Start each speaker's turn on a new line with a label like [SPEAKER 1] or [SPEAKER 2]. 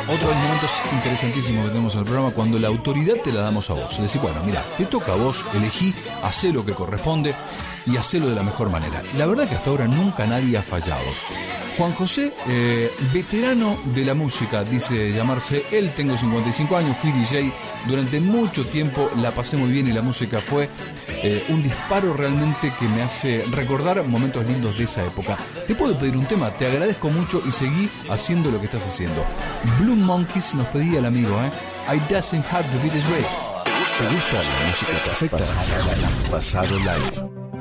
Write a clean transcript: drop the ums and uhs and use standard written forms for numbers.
[SPEAKER 1] Otro de los momentos interesantísimos que tenemos en el programa, cuando la autoridad te la damos a vos. Decís, bueno, mira, te toca a vos, elegí, hacé lo que corresponde y hacelo de la mejor manera. La verdad que hasta ahora nunca nadie ha fallado. Juan José, veterano de la música, dice llamarse él. Tengo 55 años, fui DJ durante mucho tiempo, la pasé muy bien y la música fue un disparo realmente que me hace recordar momentos lindos de esa época. Te puedo pedir un tema, te agradezco mucho y seguí haciendo lo que estás haciendo. Blue Monkeys nos pedía el amigo, I doesn't have to be this way.
[SPEAKER 2] ¿Te gusta la música perfecta? Pasado live.